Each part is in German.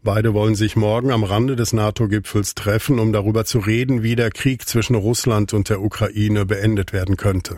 Beide wollen sich morgen am Rande des NATO-Gipfels treffen, um darüber zu reden, wie der Krieg zwischen Russland und der Ukraine beendet werden könnte.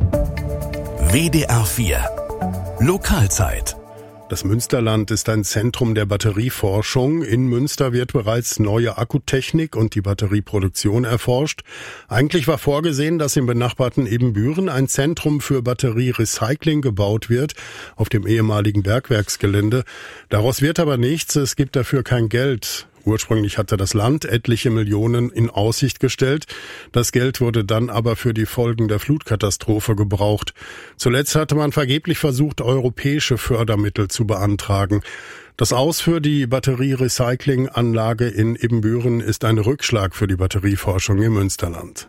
WDR 4 Lokalzeit. Das Münsterland ist ein Zentrum der Batterieforschung. In Münster wird bereits neue Akkutechnik und die Batterieproduktion erforscht. Eigentlich war vorgesehen, dass im benachbarten Ebenbüren ein Zentrum für Batterierecycling gebaut wird, auf dem ehemaligen Bergwerksgelände. Daraus wird aber nichts, es gibt dafür kein Geld. Ursprünglich hatte das Land etliche Millionen in Aussicht gestellt. Das Geld wurde dann aber für die Folgen der Flutkatastrophe gebraucht. Zuletzt hatte man vergeblich versucht, europäische Fördermittel zu beantragen. Das Aus für die Batterierecyclinganlage in Ebenbüren ist ein Rückschlag für die Batterieforschung im Münsterland.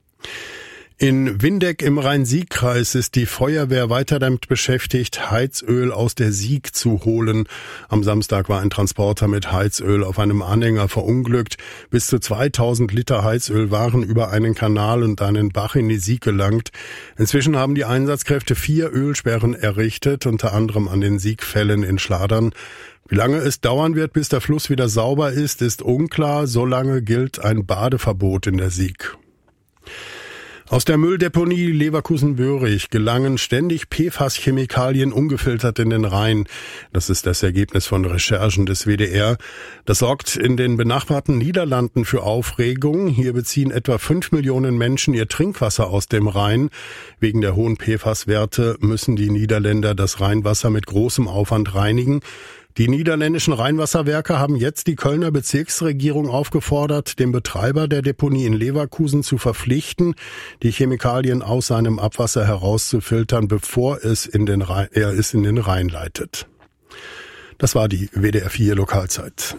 In Windeck im Rhein-Sieg-Kreis ist die Feuerwehr weiter damit beschäftigt, Heizöl aus der Sieg zu holen. Am Samstag war ein Transporter mit Heizöl auf einem Anhänger verunglückt. Bis zu 2000 Liter Heizöl waren über einen Kanal und einen Bach in die Sieg gelangt. Inzwischen haben die Einsatzkräfte 4 Ölsperren errichtet, unter anderem an den Siegfällen in Schladern. Wie lange es dauern wird, bis der Fluss wieder sauber ist unklar. Solange gilt ein Badeverbot in der Sieg. Aus der Mülldeponie Leverkusen-Böhrig gelangen ständig PFAS-Chemikalien ungefiltert in den Rhein. Das ist das Ergebnis von Recherchen des WDR. Das sorgt in den benachbarten Niederlanden für Aufregung. Hier beziehen etwa 5 Millionen Menschen ihr Trinkwasser aus dem Rhein. Wegen der hohen PFAS-Werte müssen die Niederländer das Rheinwasser mit großem Aufwand reinigen. Die niederländischen Rheinwasserwerke haben jetzt die Kölner Bezirksregierung aufgefordert, den Betreiber der Deponie in Leverkusen zu verpflichten, die Chemikalien aus seinem Abwasser herauszufiltern, bevor er es in den Rhein leitet. Das war die WDR 4 Lokalzeit.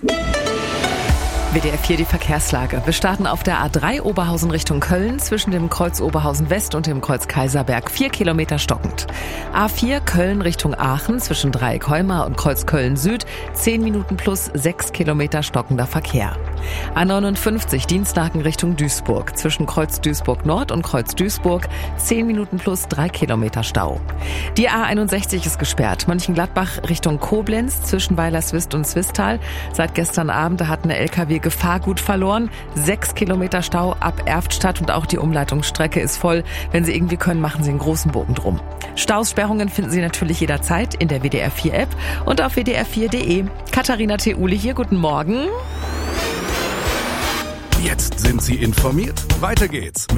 WDR 4 die Verkehrslage. Wir starten auf der A3 Oberhausen Richtung Köln zwischen dem Kreuz Oberhausen West und dem Kreuz Kaiserberg 4 Kilometer stockend. A4 Köln Richtung Aachen zwischen Dreieck Heumar und Kreuz Köln Süd 10 Minuten plus 6 Kilometer stockender Verkehr. A59 Dienstlaken Richtung Duisburg zwischen Kreuz Duisburg Nord und Kreuz Duisburg 10 Minuten plus 3 Kilometer Stau. Die A61 ist gesperrt. Mönchengladbach Richtung Koblenz zwischen Weilerswist und Zwistal. Seit gestern Abend hat eine LKW Gefahrgut verloren. 6 Kilometer Stau ab Erftstadt und auch die Umleitungsstrecke ist voll. Wenn Sie irgendwie können, machen Sie einen großen Bogen drum. Staussperrungen finden Sie natürlich jederzeit in der WDR 4 App und auf wdr4.de. Katharina Theuli hier, guten Morgen. Jetzt sind Sie informiert. Weiter geht's mit